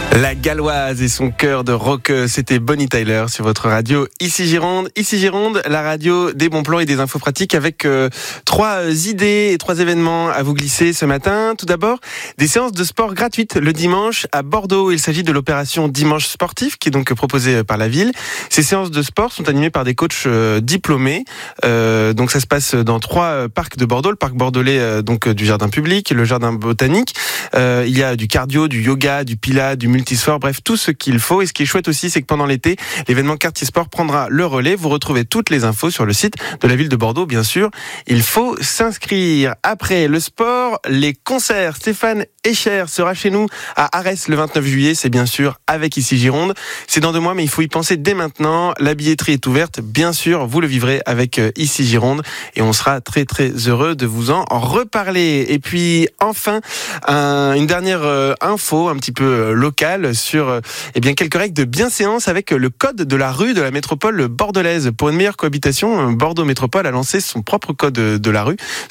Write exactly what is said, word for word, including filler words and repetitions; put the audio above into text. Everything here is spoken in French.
La Galloise et son cœur de rock, c'était Bonnie Tyler sur votre radio Ici Gironde. Ici Gironde, la radio des bons plans et des infos pratiques avec euh, trois idées et trois événements à vous glisser ce matin. Tout d'abord, des séances de sport gratuites le dimanche à Bordeaux. Il s'agit de l'opération Dimanche Sportif qui est donc proposée par la ville. Ces séances de sport sont animées par des coachs euh, diplômés. Euh, donc ça se passe dans trois parcs de Bordeaux. Le parc bordelais euh, donc du jardin public, le jardin botanique. Euh, il y a du cardio, du yoga, du pilates, du multisport, bref, tout ce qu'il faut. Et ce qui est chouette aussi, c'est que pendant l'été, l'événement Quartier Sport prendra le relais. Vous retrouvez toutes les infos sur le site de la ville de Bordeaux, bien sûr. Il faut s'inscrire. Après le sport, les concerts. Stéphane Escher sera chez nous à Arès le vingt-neuf juillet. C'est bien sûr avec Ici Gironde. C'est dans deux mois, mais il faut y penser dès maintenant. La billetterie est ouverte. Bien sûr, vous le vivrez avec Ici Gironde. Et on sera très, très heureux de vous en reparler. Et puis, enfin, un, une dernière euh, info un petit peu euh, locale sur euh, eh bien, quelques règles de bienséance avec le code de la rue de la métropole bordelaise. Pour une meilleure cohabitation, Bordeaux Métropole a lancé son propre code de la rue.